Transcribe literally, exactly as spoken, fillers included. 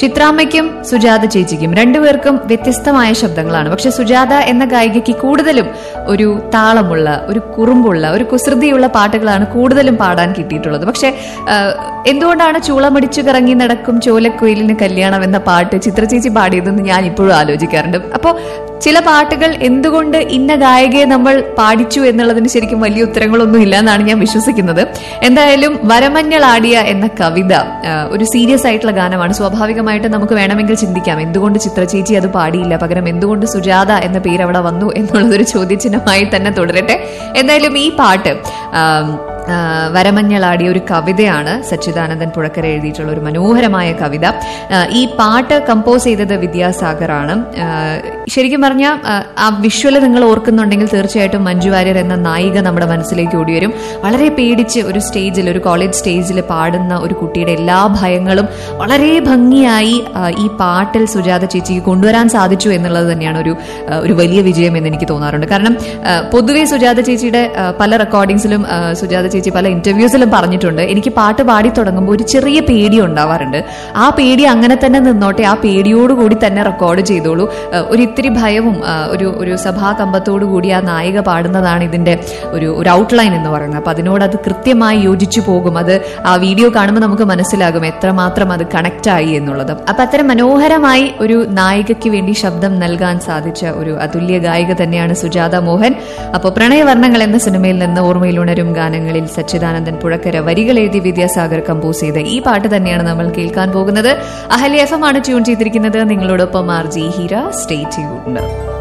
ചിത്രാമ്മയ്ക്കും സുജാത ചേച്ചിക്കും രണ്ടുപേർക്കും വ്യത്യസ്തമായ ശബ്ദങ്ങളാണ്. പക്ഷെ സുജാത എന്ന ഗായികയ്ക്ക് കൂടുതലും ഒരു താളമുള്ള, ഒരു കുറുമ്പുള്ള, ഒരു കുസൃതിയുള്ള പാട്ടുകളാണ് കൂടുതലും പാടാൻ കിട്ടിയിട്ടുള്ളത്. പക്ഷെ എന്തുകൊണ്ടാണ് ചൂളമടിച്ചു കറങ്ങി നടക്കും ചോലക്കുയിലിന് കല്യാണം എന്ന പാട്ട് ചിത്രചേച്ചി പാടിയതെന്ന് ഞാൻ ഇപ്പോഴും ആലോചിക്കാറുണ്ട്. അപ്പോൾ ചില പാട്ടുകൾ എന്തുകൊണ്ട് ഇന്ന ഗായികയെ നമ്മൾ പാടിച്ചു എന്നുള്ളതിന് ശരിക്കും വലിയ ഉത്തരങ്ങളൊന്നും ഇല്ല എന്നാണ് ഞാൻ വിശ്വസിക്കുന്നത്. എന്തായാലും വരമഞ്ഞളാടിയ എന്ന കവിത ഒരു സീരിയസ് ആയിട്ടുള്ള ഗാനമാണ്. സ്വാഭാവികമായിട്ട് നമുക്ക് വേണമെങ്കിൽ ചിന്തിക്കാം എന്തുകൊണ്ട് ചിത്രചേച്ചി അത് പാടിയില്ല, പകരം എന്തുകൊണ്ട് സുജാത എന്ന പേര് അവിടെ വന്നു എന്നുള്ളതൊരു ചോദ്യചിഹ്നമായി തന്നെ തുടരട്ടെ. എന്തായാലും ഈ പാട്ട് വരമഞ്ഞളാടിയ ഒരു കവിതയാണ്. സച്ചിദാനന്ദൻ പുഴക്കര എഴുതിയിട്ടുള്ള ഒരു മനോഹരമായ കവിത. ഈ പാട്ട് കമ്പോസ് ചെയ്തത് വിദ്യാസാഗറാണ്. ശരിക്കും പറഞ്ഞാൽ ആ വിഷ്വല് നിങ്ങൾ ഓർക്കുന്നുണ്ടെങ്കിൽ തീർച്ചയായിട്ടും മഞ്ജു വാര്യർ എന്ന നായിക നമ്മുടെ മനസ്സിലേക്ക് ഓടി വരും. വളരെ പേടിച്ച് ഒരു സ്റ്റേജിൽ, ഒരു കോളേജ് സ്റ്റേജിൽ പാടുന്ന ഒരു കുട്ടിയുടെ എല്ലാ ഭയങ്ങളും വളരെ ഭംഗിയായി ഈ പാട്ടിൽ സുജാത ചേച്ചിക്ക് കൊണ്ടുവരാൻ സാധിച്ചു എന്നുള്ളത് തന്നെയാണ് ഒരു ഒരു വലിയ വിജയം എന്ന് എനിക്ക് തോന്നാറുണ്ട്. കാരണം പൊതുവെ സുജാത ചേച്ചിയുടെ പല റെക്കോർഡിങ്സിലും സുജാത ചേച്ചി പല ഇന്റർവ്യൂസിലും പറഞ്ഞിട്ടുണ്ട്, എനിക്ക് പാട്ട് പാടി തുടങ്ങുമ്പോൾ ഒരു ചെറിയ പേടി ഉണ്ടാവാറുണ്ട്. ആ പേടി അങ്ങനെ തന്നെ നിന്നോട്ടെ, ആ പേടിയോടുകൂടി തന്നെ റെക്കോർഡ് ചെയ്തോളൂ. ഒരു ഇത്തിരി ഭയവും ഒരു ഒരു സഭാകമ്പത്തോടു കൂടി ആ നായിക പാടുന്നതാണ് ഇതിന്റെ ഒരു ഒരു ഔട്ട്ലൈൻ എന്ന് പറയുന്നത്. അപ്പൊ അതിനോട് അത് കൃത്യമായി യോജിച്ചു പോകും. അത് ആ വീഡിയോ കാണുമ്പോൾ നമുക്ക് മനസ്സിലാകും എത്രമാത്രം അത് കണക്ട് ആയി എന്നുള്ളത്. അപ്പൊ അത്തരം മനോഹരമായി ഒരു നായികയ്ക്ക് വേണ്ടി ശബ്ദം നൽകാൻ സാധിച്ച ഒരു അതുല്യ ഗായിക തന്നെയാണ് സുജാത മോഹൻ. അപ്പോൾ പ്രണയവർണ്ണങ്ങൾ എന്ന സിനിമയിൽ നിന്ന് ഓർമ്മയിൽ ഉണരും ഗാനങ്ങളിൽ സച്ചിദാനന്ദൻ പുഴക്കര വരികൾ എഴുതി വിദ്യാസാഗർ കമ്പോസ് ചെയ്ത ഈ പാട്ട് തന്നെയാണ് നമ്മൾ കേൾക്കാൻ പോകുന്നത്. അഹല്യ എഫ് എം ആണ് ട്യൂൺ ചെയ്തിരിക്കുന്നത്. നിങ്ങളോടൊപ്പം R G Heera. Stay tuned.